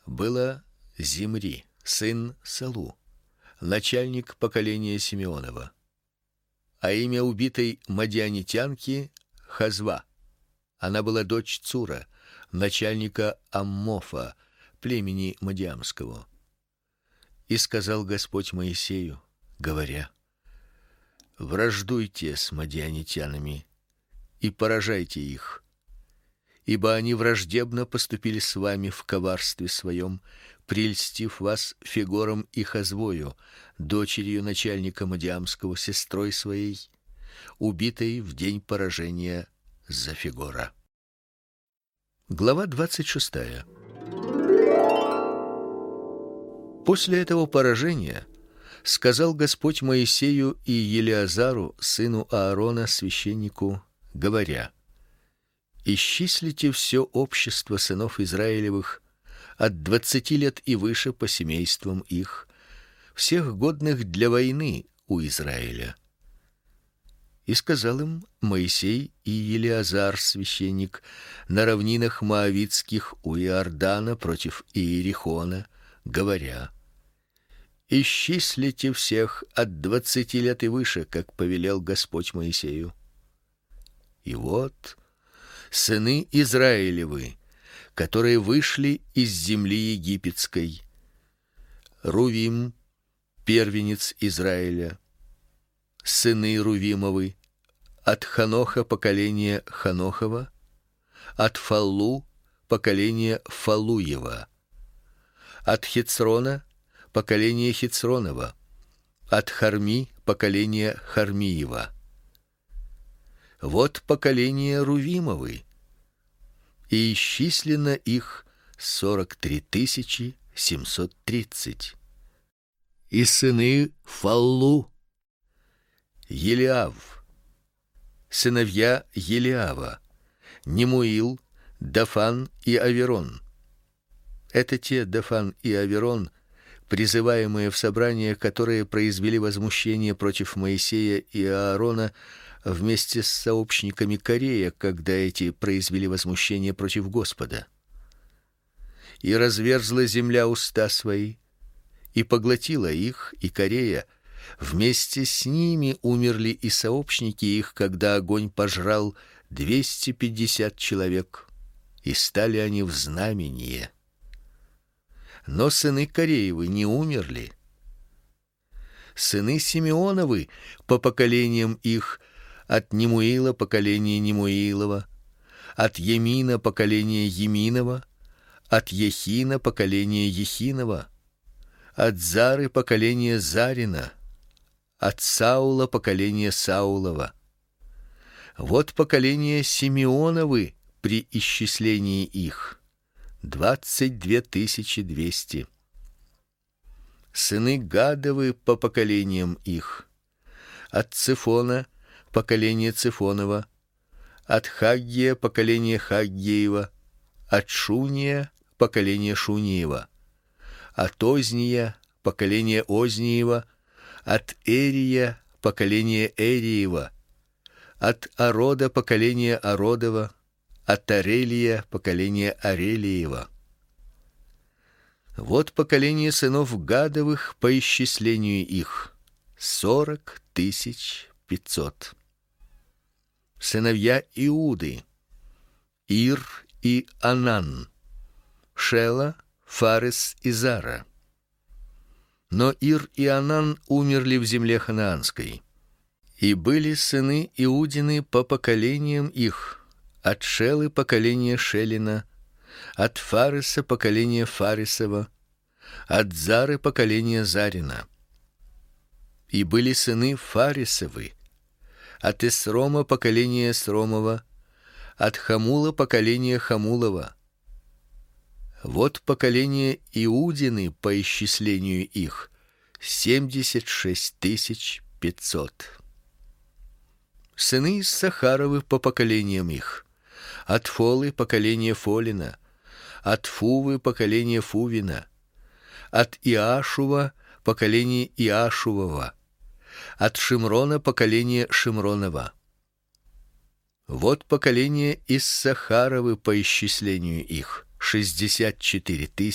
было Зимри, сын Салу, начальник поколения Симеонова. А имя убитой мадианитянки Хазва. Она была дочь Цура, начальника Аммофа, племени Мадиамского. И сказал Господь Моисею, говоря: враждуйте с мадианитянами и поражайте их, ибо они враждебно поступили с вами в коварстве своем, прельстив вас Фигором и Хазвою, дочерью начальника Мадиамского, сестрой своей, убитой в день поражения за Фигора. Глава 26. После этого поражения сказал Господь Моисею и Елеазару, сыну Аарона, священнику, говоря: исчислите все общество сынов Израилевых от 20 лет и выше по семействам их, всех годных для войны у Израиля. И сказал им Моисей и Елеазар, священник, на равнинах моавитских у Иордана против Иерихона, говоря: исчислите всех от 20 лет и выше, как повелел Господь Моисею. И вот сыны Израилевы, которые вышли из земли египетской: Рувим, первенец Израиля, сыны Рувимовы, от Ханоха поколение Ханохова, от Фаллу поколение Фалуева, от Хицрона поколение Хицронова, от Харми поколение Хармиева. Вот поколение Рувимовы, и исчислено их 43 730. И сыны Фаллу: Елиав, сыновья Елиава, Немуил, Дафан и Аверон. Это те Дафан и Аверон, призываемые в собрание, которые произвели возмущение против Моисея и Аарона вместе с сообщниками Корея, когда эти произвели возмущение против Господа. И разверзла земля уста свои, и поглотила их, и Корея. Вместе с ними умерли и сообщники их, когда огонь пожрал 250 человек, и стали они в знамение. Но сыны Кореевы не умерли. Сыны Симеоновы по поколениям их: от Немуила поколение Немуилова, от Емина поколение Еминова, от Ехина поколение Ехинова, от Зары поколение Зарина, от Саула поколение Саулова. Вот поколение Симеоновы при исчислении их: 22 200. Сыны Гадовы по поколениям их: от Цифона поколение Цифонова, от Хаггия поколение Хаггиева, от Шуния поколение Шуниева, от Озния поколение Озниева, от Эрия поколение Эриева, от Арода поколение Ародова, от Арелия поколение Арелиева. Вот поколение сынов Гадовых по исчислению их: 40 500. Сыновья Иуды: Ир и Анан, Шела, Фарес и Зара. Но Ир и Анан умерли в земле ханаанской. И были сыны Иудины по поколениям их: от Шелы поколение Шелина, от Фареса поколение Фаресова, от Зары поколение Зарина. И были сыны Фаресовы: от Эсрома поколение Эсромова, от Хамула поколение Хамулова. Вот поколение Иудины по исчислению их: 76 500. Сыны Иссахаровы по поколениям их: от Фолы поколение Фолина, от Фувы поколение Фувина, от Иашува поколение Иашувова, от Шимрона поколение Шимронова. Вот поколение Иссахаровы по исчислению их: 64